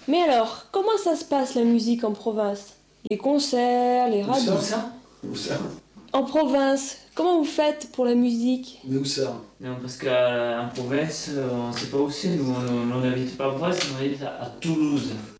Mais alors, comment ça se passe la musique en province? Les concerts, les radios? Où ça? Où ça? En province, comment vous faites pour la musique? Mais où ça? Non, parce qu'en province, on ne sait pas où c'est. Nous, on n'habite pas en province, on habite à Toulouse.